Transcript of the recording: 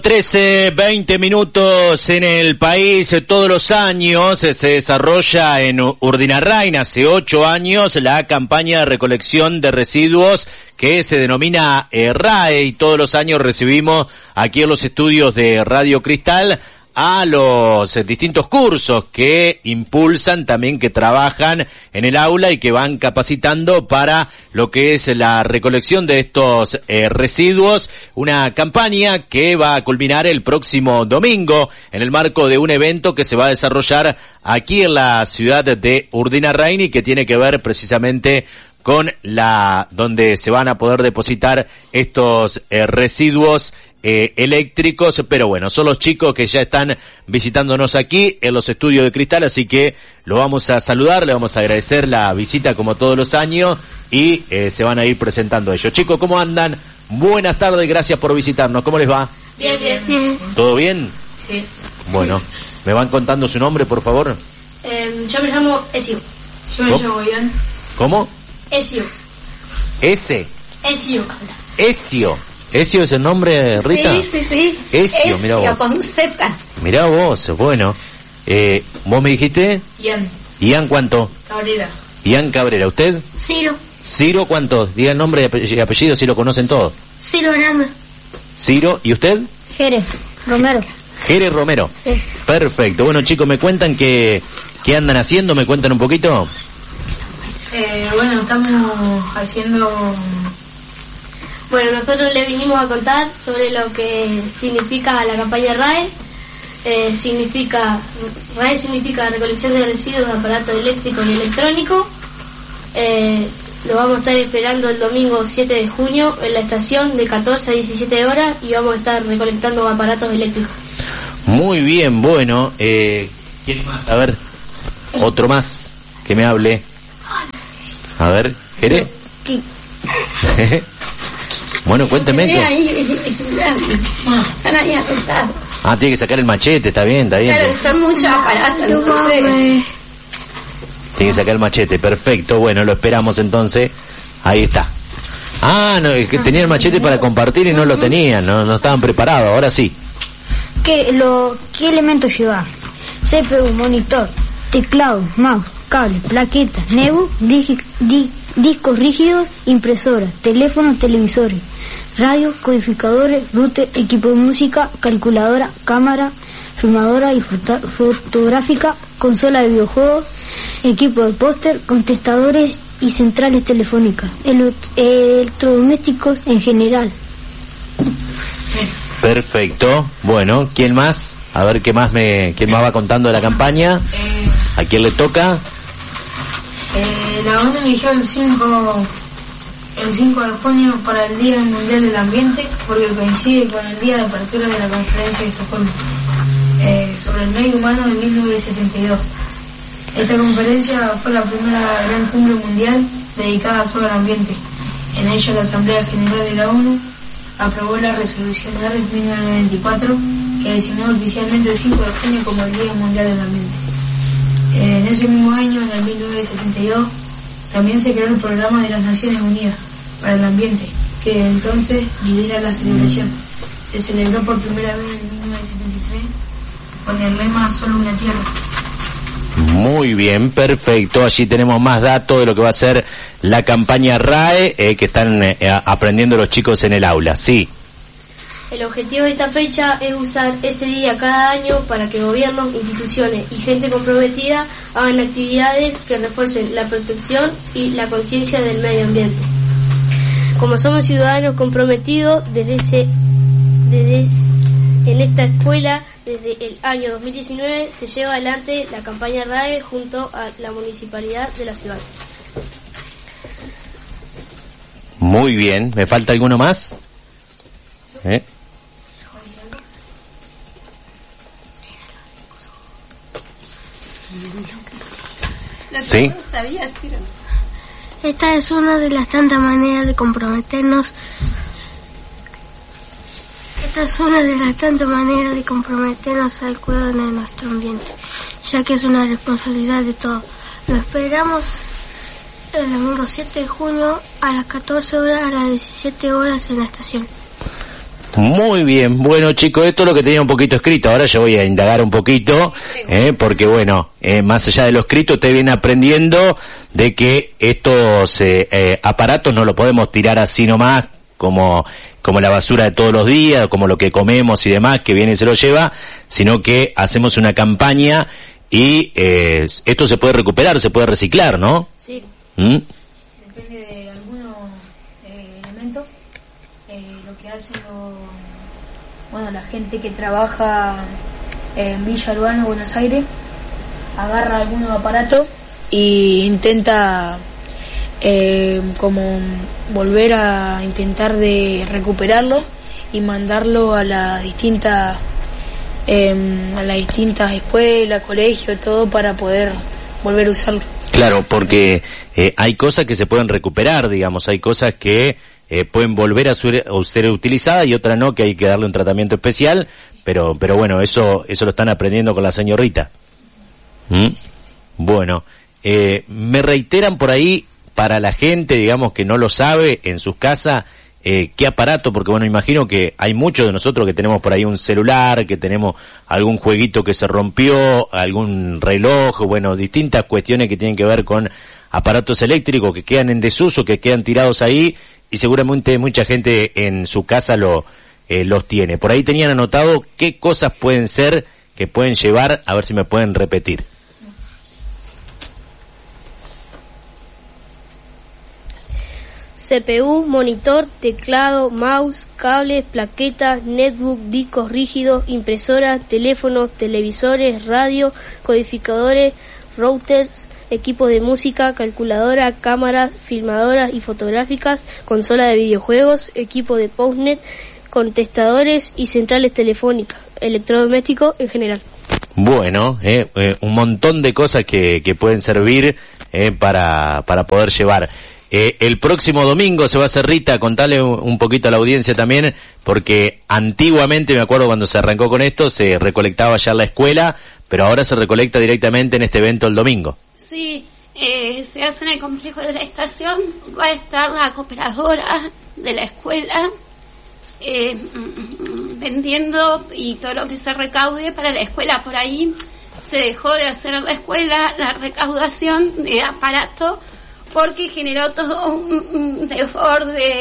13-20 minutos en el país. Todos los años se desarrolla en Urdinarrain, hace 8 años, la campaña de recolección de residuos que se denomina RAE, y todos los años recibimos aquí en los estudios de Radio Cristal a los distintos cursos que impulsan, también que trabajan en el aula y que van capacitando para lo que es la recolección de estos residuos, una campaña que va a culminar el próximo domingo en el marco de un evento que se va a desarrollar aquí en la ciudad de Urdinarrain y que tiene que ver precisamente con donde se van a poder depositar estos residuos eléctricos, pero bueno, son los chicos que ya están visitándonos aquí en los estudios de Cristal, así que lo vamos a saludar, le vamos a agradecer la visita como todos los años y se van a ir presentando ellos. Chicos, ¿cómo andan? Buenas tardes, gracias por visitarnos, ¿cómo les va? Bien, bien. ¿Todo bien? Sí. Bueno, ¿me van contando su nombre, por favor? Yo me llamo Ezio. Yo me llamo Ian. ¿Cómo? Ezio. ¿Ese? Ezio. Ezio. ¿Ezio es el nombre, Rita? Sí. Ezio, mirá vos. con un Z. Mirá vos, bueno. ¿Vos me dijiste? Ian. ¿Ian cuánto? Cabrera. Ian Cabrera. ¿Usted? Ciro. ¿Ciro cuánto? Diga el nombre y apellido si lo conocen todos. Ciro Grande. ¿Ciro? ¿Y usted? Jerez Romero. Jerez Romero. Sí. Perfecto. Bueno, chicos, ¿me cuentan qué andan haciendo? ¿Me cuentan un poquito? Bueno, estamos haciendo... Bueno, nosotros le vinimos a contar sobre lo que significa la campaña RAE. RAE significa recolección de residuos de aparatos eléctricos y electrónicos. Lo vamos a estar esperando el domingo 7 de junio en la estación de 14 a 17 horas y vamos a estar recolectando aparatos eléctricos. Muy bien, bueno. ¿Quién más? A ver, otro más que me hable. A ver, ¿Jerez? Bueno, cuénteme. Están ahí asustados. Tiene que sacar el machete, está bien. Claro, son muchos aparatos, no sé. Tiene que sacar el machete, perfecto. Bueno, lo esperamos entonces. Ahí está. No, es que tenía el machete para compartir y no lo tenían, no estaban preparados, ahora sí. ¿Qué elementos llevar? CPU, monitor, teclado, mouse, cable, plaqueta, netbook, discos rígidos, impresora, teléfonos, televisores, radio, codificadores, router, equipo de música, calculadora, cámara, filmadora y fotográfica, consola de videojuegos, equipo de póster, contestadores y centrales telefónicas, electrodomésticos en general. Perfecto. Bueno, ¿quién más? A ver quién más va contando de la campaña. ¿A quién le toca? La ONU eligió el 5 de junio para el Día Mundial del Ambiente porque coincide con el día de apertura de la Conferencia de Estocolmo sobre el medio humano en 1972. Esta conferencia fue la primera gran cumbre mundial dedicada solo al ambiente. En ella la Asamblea General de la ONU aprobó la resolución R 1994 que designó oficialmente el 5 de junio como el Día Mundial del Ambiente. En ese mismo año, en el 1972, también se creó el Programa de las Naciones Unidas para el Ambiente, que entonces lidera la celebración. Se celebró por primera vez en 1973 con el lema Solo una Tierra. Muy bien, perfecto. Allí tenemos más datos de lo que va a ser la campaña RAE que están aprendiendo los chicos en el aula. Sí. El objetivo de esta fecha es usar ese día cada año para que gobiernos, instituciones y gente comprometida hagan actividades que refuercen la protección y la conciencia del medio ambiente. Como somos ciudadanos comprometidos en esta escuela, desde el año 2019 se lleva adelante la campaña RAE junto a la municipalidad de la ciudad. Muy bien, ¿me falta alguno más? Sí. Esta es una de las tantas maneras de comprometernos. Al cuidado de nuestro ambiente, ya que es una responsabilidad de todos. Lo esperamos el domingo 7 de junio a las 14 horas a las 17 horas en la estación. Muy bien, bueno chicos, esto es lo que tenía un poquito escrito, ahora yo voy a indagar un poquito, porque bueno, más allá de lo escrito, ustedes vienen aprendiendo de que estos aparatos no lo podemos tirar así nomás, como la basura de todos los días, como lo que comemos y demás, que viene y se lo lleva, sino que hacemos una campaña y esto se puede recuperar, se puede reciclar, ¿no? Sí. Depende de algunos elementos. Lo que hacen la gente que trabaja en Villa Urbana, Buenos Aires, agarra algunos aparatos e intenta como volver a intentar de recuperarlo y mandarlo a las distintas escuelas, colegios, todo para poder volver a usarlo. Claro, porque hay cosas que se pueden recuperar, digamos, hay cosas que pueden volver a ser utilizadas y otras no, que hay que darle un tratamiento especial, pero bueno, eso lo están aprendiendo con la señorita. Bueno, me reiteran por ahí, para la gente, digamos, que no lo sabe en sus casas, qué aparato, porque bueno, imagino que hay muchos de nosotros que tenemos por ahí un celular, que tenemos algún jueguito que se rompió, algún reloj, bueno, distintas cuestiones que tienen que ver con aparatos eléctricos que quedan en desuso, que quedan tirados ahí, y seguramente mucha gente en su casa los tiene. Por ahí tenían anotado qué cosas pueden ser que pueden llevar, a ver si me pueden repetir. CPU, monitor, teclado, mouse, cables, plaquetas, netbook, discos rígidos, impresoras, teléfonos, televisores, radio, codificadores, routers, equipos de música, calculadora, cámaras, filmadoras y fotográficas, consola de videojuegos, equipo de postnet, contestadores y centrales telefónicas, electrodomésticos en general. Bueno, un montón de cosas que pueden servir para poder llevar. El próximo domingo se va a hacer, Rita, contale un poquito a la audiencia también, porque antiguamente, me acuerdo cuando se arrancó con esto, se recolectaba ya en la escuela, pero ahora se recolecta directamente en este evento el domingo. Sí, se hace en el complejo de la estación, va a estar la cooperadora de la escuela vendiendo y todo lo que se recaude para la escuela. Por ahí se dejó de hacer en la escuela la recaudación de aparatos porque generó todo un desborde